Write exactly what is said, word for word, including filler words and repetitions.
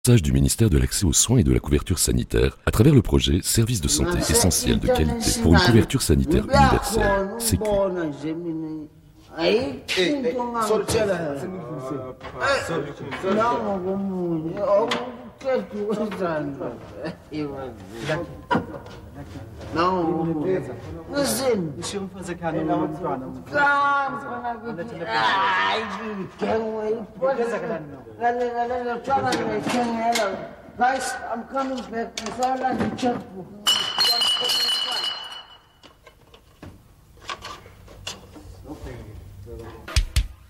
Message du ministère de l'Accès aux soins et de la couverture sanitaire à travers le projet Service de santé essentiel de qualité pour une couverture sanitaire universelle. Sécu. Não, listen. Deixa eu fazer carinho no plano. Ai, quem é? Guys, I'm coming back. It's all like a checkbook.